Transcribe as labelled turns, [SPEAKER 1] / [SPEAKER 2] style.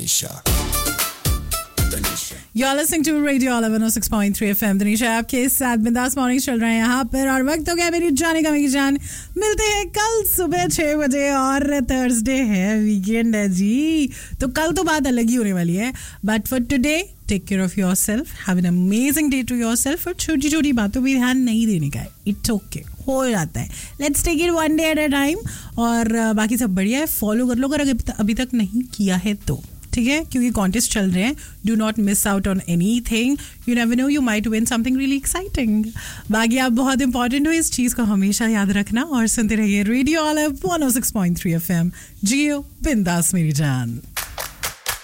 [SPEAKER 1] Tanisha.
[SPEAKER 2] You're listening to Radio Olive 106.3 FM. Tanisha आपके साथ बिंदास मॉर्निंग चल रहे हैं यहाँ पर और वक्त हो गया मेरी जाने का मेरी जान. मिलते हैं कल सुबह 6 बजे और थर्सडे है, वीकेंड है जी. तो कल तो बात अलग ही होने वाली है. But for today take care of yourself, have an amazing day to yourself. और छोटी छोटी बातों पर ध्यान नहीं देने का है. इट्स ओके, हो जाता है. Let's take it one day at a time. और बाकी सब बढ़िया है. फॉलो कर लो अगर अभी तक नहीं किया है तो, ठीक है, क्योंकि कॉन्टेस्ट चल रहे हैं. Do not miss out on anything. You never know, you might win something really exciting. बाकी आप बहुत इंपॉर्टेंट हो, इस चीज़ को हमेशा याद रखना. और सुनते रहिए रेडियो ऑलिव 106.3 FM. जियो बिंदास मेरी जान.